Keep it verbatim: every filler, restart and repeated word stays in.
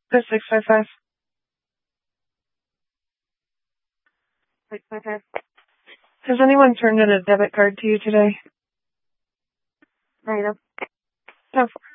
The six five five. Six five five. Has anyone turned in a debit card to you today? Right up. No.